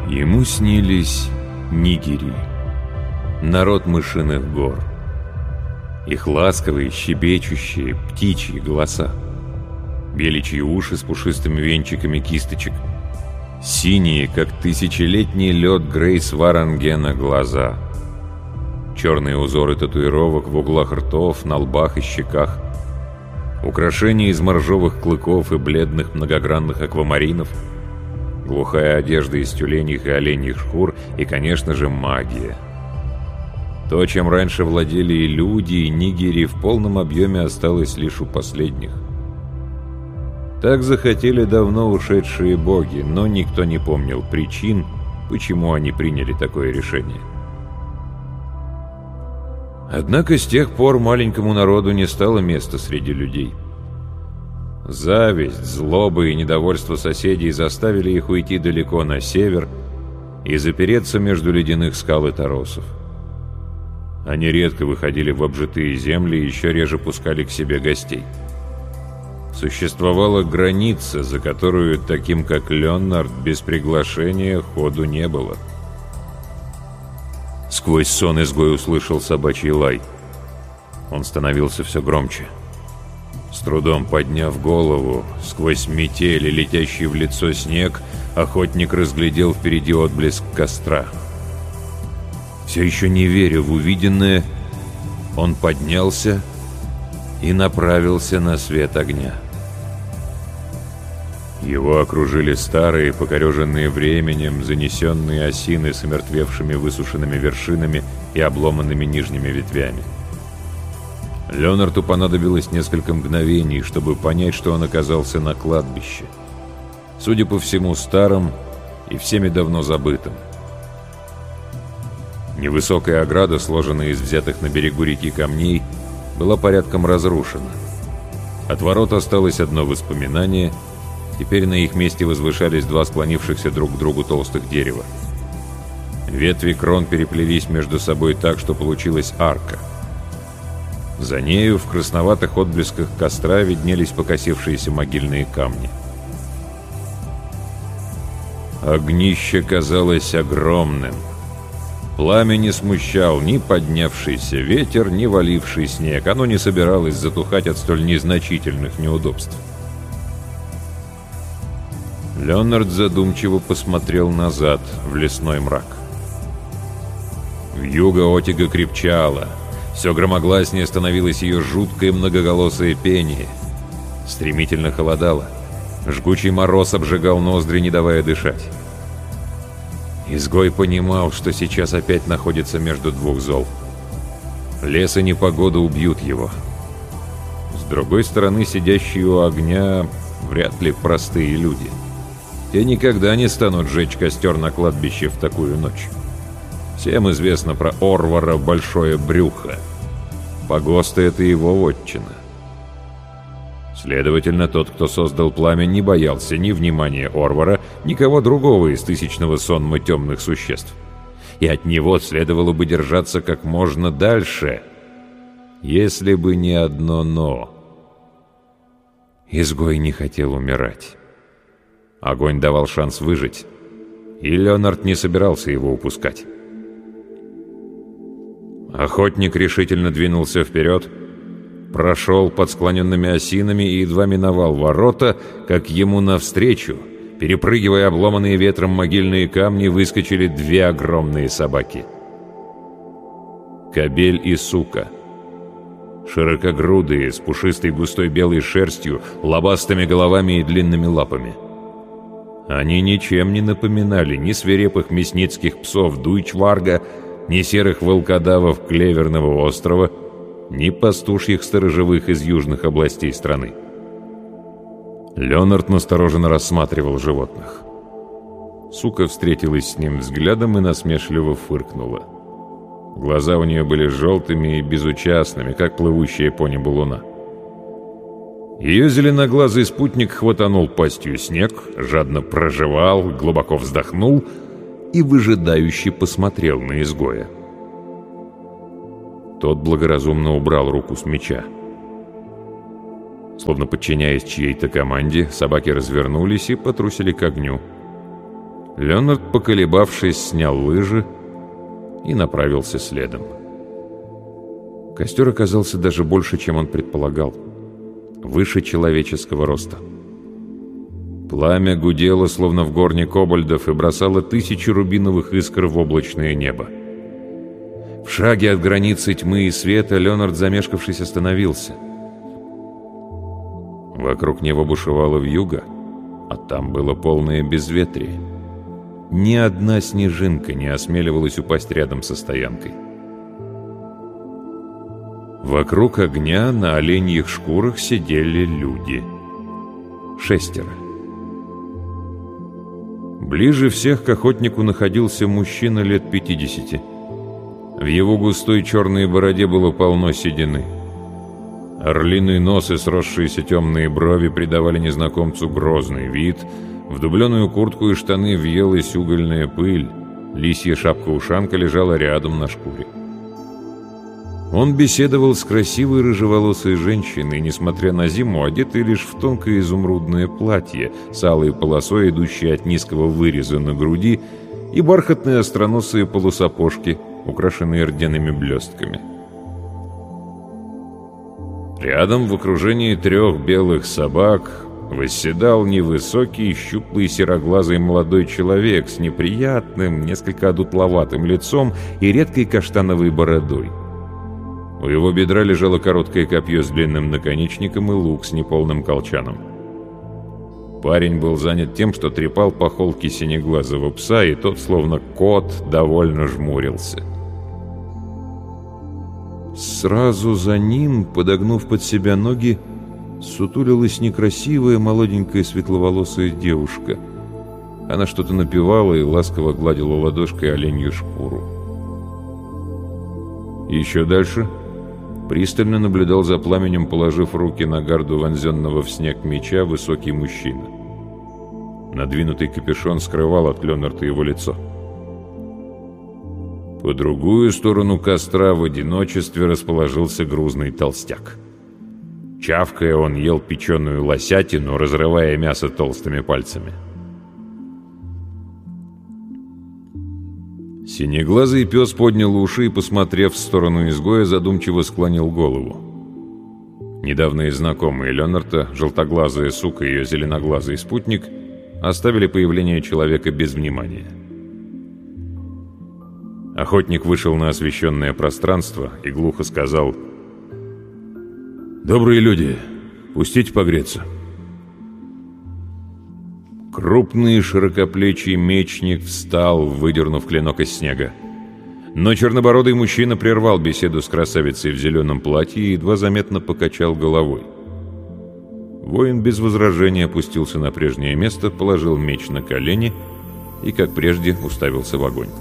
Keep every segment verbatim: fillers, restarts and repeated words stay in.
Ему снились нигери, народ мышиных гор. Их ласковые, щебечущие, птичьи голоса, беличьи уши с пушистыми венчиками кисточек, синие, как тысячелетний лед Грейс-Варангена, глаза, черные узоры татуировок в углах ртов, на лбах и щеках, украшения из моржовых клыков и бледных многогранных аквамаринов, глухая одежда из тюленьих и оленьих шкур и, конечно же, магия. То, чем раньше владели и люди, и нигери, в полном объеме осталось лишь у последних. Так захотели давно ушедшие боги, но никто не помнил причин, почему они приняли такое решение. Однако с тех пор маленькому народу не стало места среди людей. Зависть, злоба и недовольство соседей заставили их уйти далеко на север и запереться между ледяных скал и торосов. Они редко выходили в обжитые земли и еще реже пускали к себе гостей. Существовала граница, за которую таким, как Леонард, без приглашения ходу не было. Сквозь сон изгой услышал собачий лай. Он становился все громче. С трудом подняв голову, сквозь метель и летящий в лицо снег, охотник разглядел впереди отблеск костра. Все еще не веря в увиденное, он поднялся и направился на свет огня. Его окружили старые, покореженные временем, занесенные осины с омертвевшими высушенными вершинами и обломанными нижними ветвями. Леонарду понадобилось несколько мгновений, чтобы понять, что он оказался на кладбище. Судя по всему, старом и всеми давно забытым. Невысокая ограда, сложенная из взятых на берегу реки камней, была порядком разрушена. От ворот осталось одно воспоминание. Теперь на их месте возвышались два склонившихся друг к другу толстых дерева. Ветви крон переплелись между собой так, что получилась арка. За нею в красноватых отблесках костра виднелись покосившиеся могильные камни. Огнище казалось огромным. Пламя не смущал ни поднявшийся ветер, ни валивший снег. Оно не собиралось затухать от столь незначительных неудобств. Леонард задумчиво посмотрел назад, в лесной мрак. Вьюга Отига крепчала. Все громогласнее становилось ее жуткое многоголосое пение. Стремительно холодало. Жгучий мороз обжигал ноздри, не давая дышать. Изгой понимал, что сейчас опять находится между двух зол. Лес и непогода убьют его. С другой стороны, сидящие у огня вряд ли простые люди. Те никогда не станут жечь костер на кладбище в такую ночь. Всем известно про Орвара «Большое брюхо». Погосты — это его вотчина. Следовательно, тот, кто создал пламя, не боялся ни внимания Орвара, ни кого другого из тысячного сонма темных существ. И от него следовало бы держаться как можно дальше, если бы не одно «но». Изгой не хотел умирать. Огонь давал шанс выжить, и Леонард не собирался его упускать. Охотник решительно двинулся вперед, прошел под склоненными осинами и едва миновал ворота, как ему навстречу, перепрыгивая обломанные ветром могильные камни, выскочили две огромные собаки. Кобель и сука. Широкогрудые, с пушистой густой белой шерстью, лобастыми головами и длинными лапами. Они ничем не напоминали ни свирепых мясницких псов Дуйчварга, ни серых волкодавов Клеверного острова, ни пастушьих сторожевых из южных областей страны. Леонард настороженно рассматривал животных. Сука встретилась с ним взглядом и насмешливо фыркнула. Глаза у нее были желтыми и безучастными, как плывущая по небу луна. Ее зеленоглазый спутник хватанул пастью снег, жадно прожевал, глубоко вздохнул и выжидающе посмотрел на изгоя. Тот благоразумно убрал руку с меча. Словно подчиняясь чьей-то команде, собаки развернулись и потрусили к огню. Леонард, поколебавшись, снял лыжи и направился следом. Костер оказался даже больше, чем он предполагал. Выше человеческого роста. Пламя гудело, словно в горне кобальдов, и бросало тысячи рубиновых искр в облачное небо. В шаге от границы тьмы и света Леонард, замешкавшись, остановился. Вокруг него бушевало вьюга, а там было полное безветрие. Ни одна снежинка не осмеливалась упасть рядом со стоянкой. Вокруг огня на оленьих шкурах сидели люди. Шестеро. Ближе всех к охотнику находился мужчина лет пятидесяти. В его густой черной бороде было полно седины. Орлиный нос и сросшиеся темные брови придавали незнакомцу грозный вид. В дубленую куртку и штаны въелась угольная пыль. Лисья шапка-ушанка лежала рядом на шкуре. Он беседовал с красивой рыжеволосой женщиной, несмотря на зиму, одетой лишь в тонкое изумрудное платье с алой полосой, идущей от низкого выреза на груди, и бархатные остроносые полусапожки, украшенные рдяными блестками. Рядом, в окружении трех белых собак, восседал невысокий, щуплый, сероглазый молодой человек с неприятным, несколько одутловатым лицом и редкой каштановой бородой. У его бедра лежало короткое копье с длинным наконечником и лук с неполным колчаном. Парень был занят тем, что трепал по холке синеглазого пса, и тот, словно кот, довольно жмурился. Сразу за ним, подогнув под себя ноги, сутулилась некрасивая молоденькая светловолосая девушка. Она что-то напевала и ласково гладила ладошкой оленью шкуру. Еще дальше пристально наблюдал за пламенем, положив руки на гарду вонзенного в снег меча, высокий мужчина. Надвинутый капюшон скрывал от Леонарда его лицо. По другую сторону костра в одиночестве расположился грузный толстяк. Чавкая, он ел печеную лосятину, разрывая мясо толстыми пальцами. Синеглазый пес поднял уши и, посмотрев в сторону изгоя, задумчиво склонил голову. Недавние знакомые Леонарда, желтоглазая сука и ее зеленоглазый спутник, оставили появление человека без внимания. Охотник вышел на освещенное пространство и глухо сказал: «Добрые люди, пустите погреться». Крупный широкоплечий мечник встал, выдернув клинок из снега. Но чернобородый мужчина прервал беседу с красавицей в зеленом платье и едва заметно покачал головой. Воин без возражения опустился на прежнее место, положил меч на колени и, как прежде, уставился в огонь.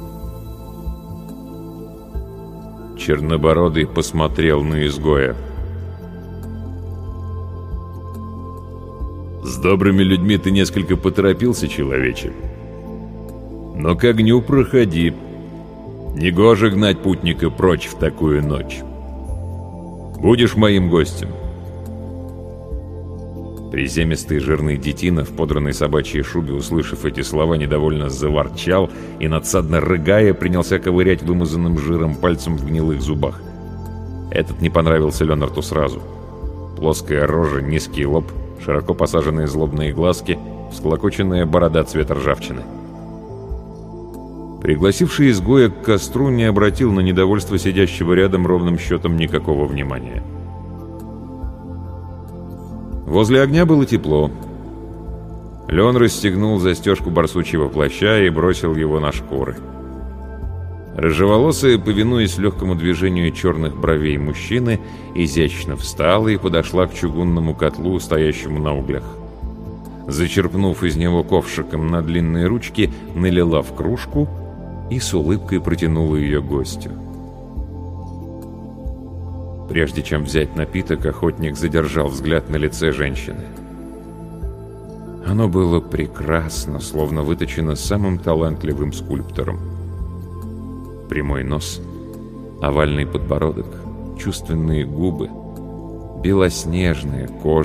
Чернобородый посмотрел на изгоя. «С добрыми людьми ты несколько поторопился, человече. Но к огню проходи. Негоже гнать путника прочь в такую ночь. Будешь моим гостем». Приземистый жирный детина в подранной собачьей шубе, услышав эти слова, недовольно заворчал и, надсадно рыгая, принялся ковырять вымазанным жиром пальцем в гнилых зубах. Этот не понравился Леонарду сразу. Плоская рожа, низкий лоб, широко посаженные злобные глазки, всклокоченная борода цвета ржавчины. Пригласивший изгоя к костру не обратил на недовольство сидящего рядом ровным счетом никакого внимания. Возле огня было тепло. Леон расстегнул застежку барсучьего плаща и бросил его на шкуры. Рыжеволосая, повинуясь легкому движению черных бровей мужчины, изящно встала и подошла к чугунному котлу, стоящему на углях. Зачерпнув из него ковшиком на длинные ручки, налила в кружку и с улыбкой протянула ее гостю. Прежде чем взять напиток, охотник задержал взгляд на лице женщины. Оно было прекрасно, словно выточено самым талантливым скульптором. Прямой нос, овальный подбородок, чувственные губы, белоснежная кожа,